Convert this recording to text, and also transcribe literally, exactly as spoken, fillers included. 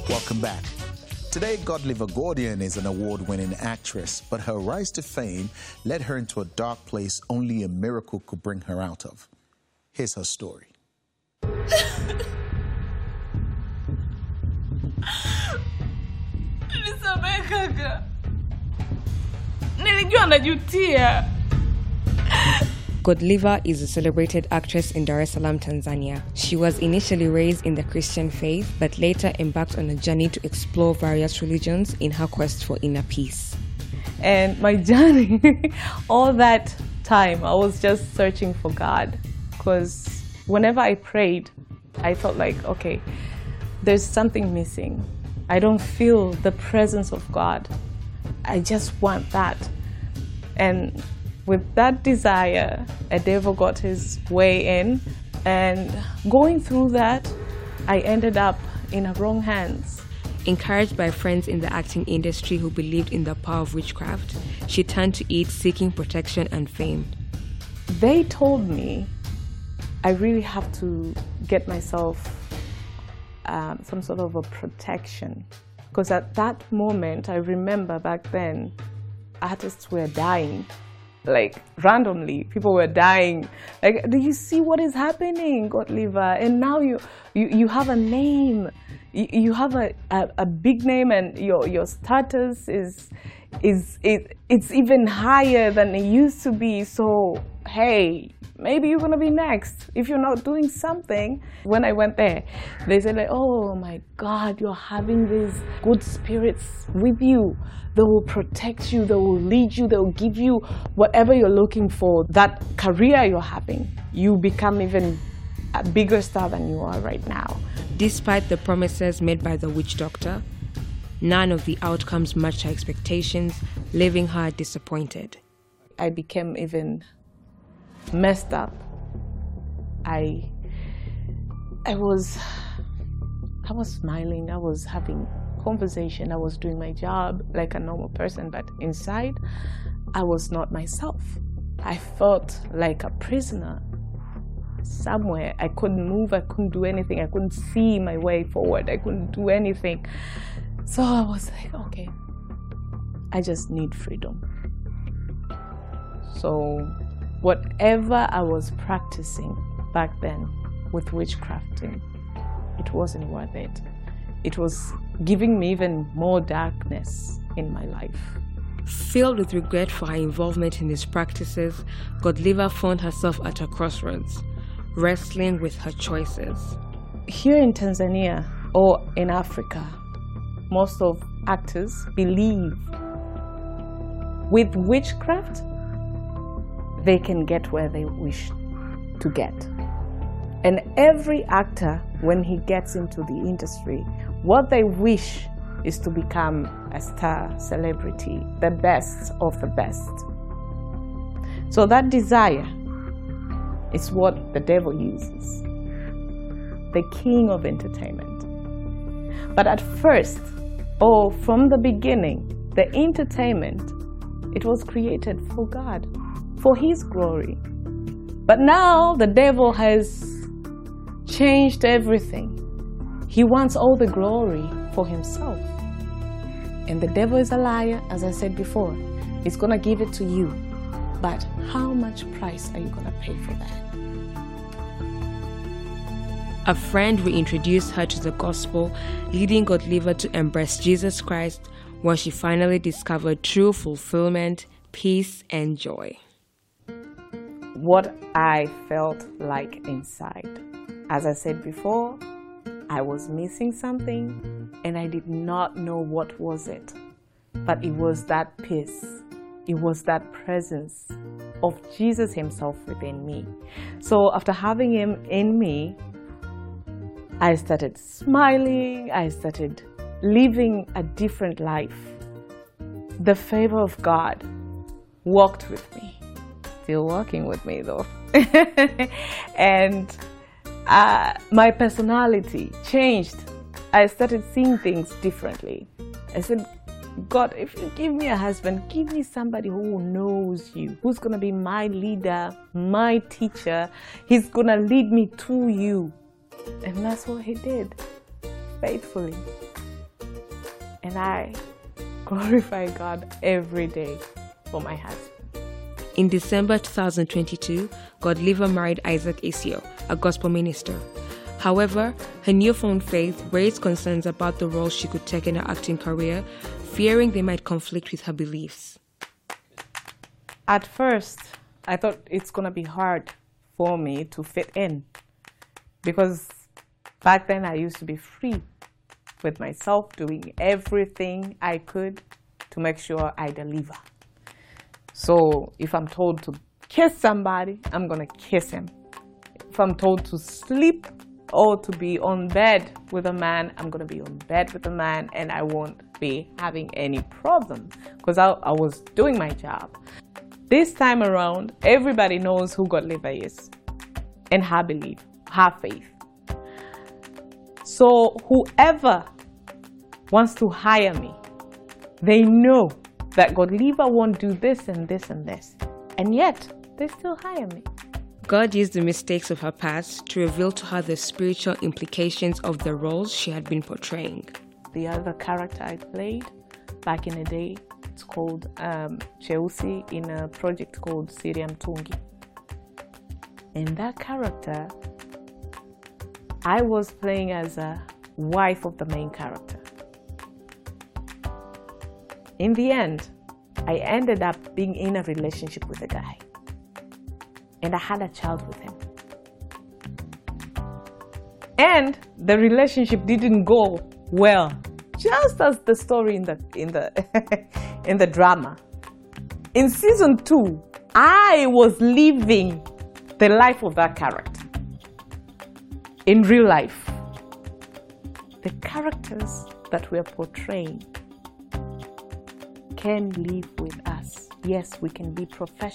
Welcome back. Today, Godliver Gordian is an award-winning actress, but her rise to fame led her into a dark place only a miracle could bring her out of. Here's her story. Godliver is a celebrated actress in Dar es Salaam, Tanzania. She was initially raised in the Christian faith, but later embarked on a journey to explore various religions in her quest for inner peace. And my journey, all that time, I was just searching for God. Because whenever I prayed, I felt like, okay, there's something missing. I don't feel the presence of God. I just want that. And with that desire, a devil got his way in, and going through that, I ended up in the wrong hands. Encouraged by friends in the acting industry who believed in the power of witchcraft, she turned to it seeking protection and fame. They told me I really have to get myself um, some sort of a protection. Because at that moment, I remember back then, artists were dying. Like, randomly, people were dying. Like, do you see what is happening, Godliver? And now you, you, you have a name. You, you have a, a, a big name, and your, your status is, is it, it's even higher than it used to be. So, hey, maybe you're going to be next if you're not doing something. When I went there, they said, like, oh, my God, you're having these good spirits with you. They will protect you, they will lead you, they will give you whatever you're looking for. That career you're having, you become even a bigger star than you are right now. Despite the promises made by the witch doctor, none of the outcomes matched her expectations, leaving her disappointed. I became even messed up. I, I was, I was smiling, I was having conversation, I was doing my job like a normal person, but inside, I was not myself. I felt like a prisoner somewhere. I couldn't move, I couldn't do anything, I couldn't see my way forward, I couldn't do anything. So I was like, okay, I just need freedom. So whatever I was practicing back then with witchcrafting, it wasn't worth it. It was giving me even more darkness in my life. Filled with regret for her involvement in these practices, Godliver found herself at a crossroads, wrestling with her choices. Here in Tanzania or in Africa, most of actors believe with witchcraft, they can get where they wish to get. And every actor, when he gets into the industry, what they wish is to become a star, celebrity, the best of the best. So that desire is what the devil uses, the king of entertainment. But at first, or from the beginning, the entertainment, it was created for God, for His glory. But now the devil has changed everything. He wants all the glory for himself. And the devil is a liar, as I said before. He's going to give it to you. But how much price are you going to pay for that? A friend reintroduced her to the gospel, leading Godliver to embrace Jesus Christ, where she finally discovered true fulfillment, peace, and joy. What I felt like inside. As I said before, I was missing something and I did not know what was it. But it was that peace. It was that presence of Jesus Himself within me. So after having Him in me, I started smiling. I started living a different life. The favor of God walked with me. Still walking with me though. And Uh, my personality changed. I started seeing things differently. I said, God, if you give me a husband, give me somebody who knows you, who's going to be my leader, my teacher. He's going to lead me to you. And that's what He did, faithfully. And I glorify God every day for my husband. In December two thousand twenty-two, Godliver married Isaac Asio, a gospel minister. However, her newfound faith raised concerns about the role she could take in her acting career, fearing they might conflict with her beliefs. At first, I thought it's going to be hard for me to fit in, because back then I used to be free with myself, doing everything I could to make sure I deliver. So if I'm told to kiss somebody, I'm going to kiss him. If I'm told to sleep or to be on bed with a man, I'm going to be on bed with a man, and I won't be having any problem because I, I was doing my job. This time around, everybody knows who Godliver is and her belief, her faith. So whoever wants to hire me, they know that Godliver won't do this and this and this, and yet they still hire me. God used the mistakes of her past to reveal to her the spiritual implications of the roles she had been portraying. The other character I played back in the day, it's called um, Cheusi in a project called Siriam Tungi. In that character, I was playing as a wife of the main character. In the end, I ended up being in a relationship with a guy, and I had a child with him. And the relationship didn't go well, just as the story in the in the in the drama. In season two, I was living the life of that character. In real life, the characters that we're portraying can live with us. Yes, we can be professional.